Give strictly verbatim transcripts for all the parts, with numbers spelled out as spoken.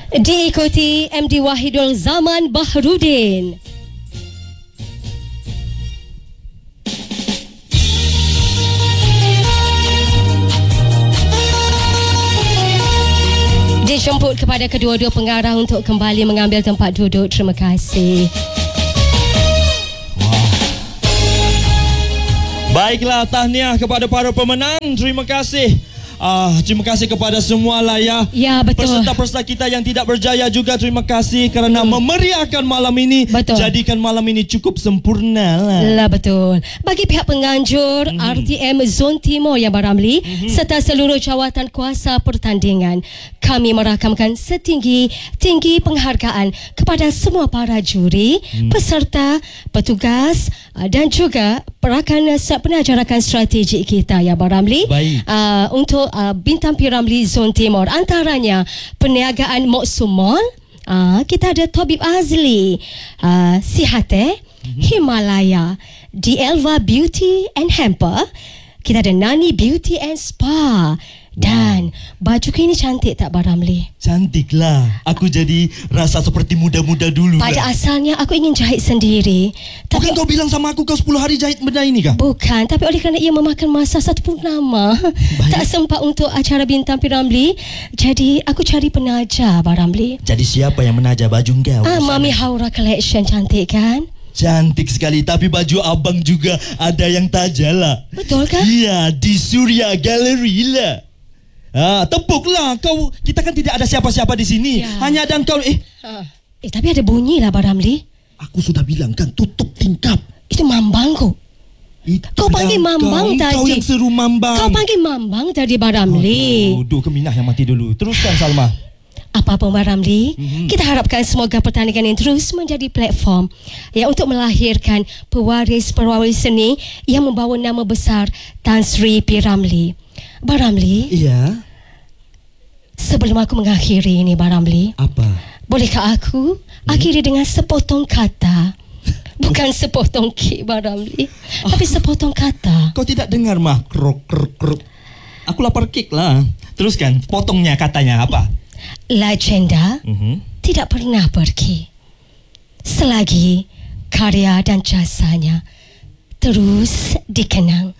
Diikuti M D Wahidul Zaman Bahrudin. Dijemput kepada kedua-dua pengarah untuk kembali mengambil tempat duduk. Terima kasih. Baiklah, tahniah kepada para pemenang. Terima kasih. Ah, terima kasih kepada semua lah ya. Ya, betul. Peserta-peserta kita yang tidak berjaya juga terima kasih kerana hmm. memeriahkan malam ini. Betul. Jadikan malam ini cukup sempurna lah. Lah, betul. Bagi pihak penganjur hmm. R T M Zon Timur yang beramli hmm. serta seluruh jawatan kuasa pertandingan, kami merakamkan setinggi-tinggi penghargaan kepada semua para juri, hmm. peserta, petugas dan juga perakan penajarakan strategi kita yang beramli. Baik. Uh, untuk uh, Bintang P Ramlee Zon Timur, antaranya perniagaan Moksu Mall, uh, kita ada Tabib Azli, uh, Sihate, mm-hmm. Himalaya, D'Elva Beauty and Hamper, kita ada Nani Beauty and Spa. Dan baju ini cantik tak Baramli? Cantik lah. Aku jadi rasa seperti muda-muda dulu. Pada lah. asalnya aku ingin jahit sendiri. Bukan Tapi kau bilang sama aku kau sepuluh hari jahit benda ini kah? Bukan, tapi oleh kerana ia memakan masa satu purnama, tak sempat untuk acara Bintang P Ramlee. Jadi aku cari penaja Baramli. Jadi siapa yang menaja baju kau? Ah, Mami Haura Collection, cantik kan? Cantik sekali, tapi baju abang juga ada yang tajala. Betul kan? Iya, di Surya Gallery lah. Ah, tepuklah kau. Kita kan tidak ada siapa-siapa di sini. Ya. Hanya ada kau. Eh, ha. eh tapi ada bunyi lah Baramli. Aku sudah bilang kan tutup tingkap. Itu Mambang kok. Itu kau panggil Mambang kau, tadi. Kau yang seru Mambang. Kau panggil Mambang tadi Baramli. Oh, duduk ke Minah yang mati dulu. Teruskan Salma. Apa-apa Baramli, mm-hmm. kita harapkan semoga pertandingan ini terus menjadi platform ya untuk melahirkan pewaris-pewaris seni yang membawa nama besar Tan Sri P Ramlee. Baramli. Iya. Sebelum aku mengakhiri ini Baramli. Apa? Bolehkah aku hmm? akhiri dengan sepotong kata? Bukan sepotong kek Baramli, oh. tapi sepotong kata. Kau tidak dengar mah? Krok krok krok. Aku lapar kek lah. Teruskan, potongnya katanya apa? Legenda mm-hmm. tidak pernah pergi selagi karya dan jasanya terus dikenang.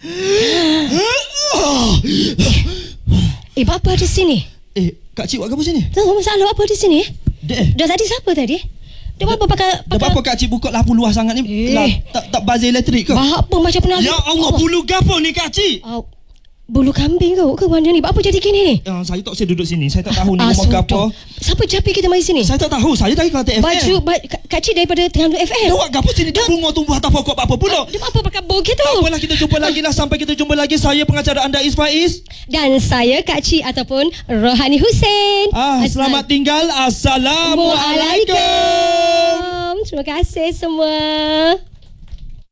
Eh, eh apa di sini? Eh, Kak Cik buat apa sini? Tunggu, masalah apa di sini? De. Dah tadi siapa tadi? Dah apa pakai pakai Dah apa Kak Cik buka lampu luar sangat ni? Eh. Lah, tak tak buzzer elektrik ke? Apa macam pernah? Ya Allah, oh. bulu gapo ni Kak Cik? Oh. Bulu kambing kau ke mana ni? Apa jadi gini ni? Uh, saya tak saya duduk sini. Saya tak tahu ni rumah gapo. Siapa japi kita mai sini? Saya tak tahu. Saya dari Kelantan F M. Baju ba- Kak Cik daripada Terengganu F M. Dah gapo sini? Dah bunga tumbuh atas pokok apa pula? Dia apa pakai bau gitu? Tak apalah, kita jumpa lagi lah. Sampai kita jumpa lagi. Saya pengacara anda Is Faiz. Dan saya Kak Cik ataupun Rohani Hussein. Ah, selamat tinggal. Assalamualaikum. Terima kasih semua.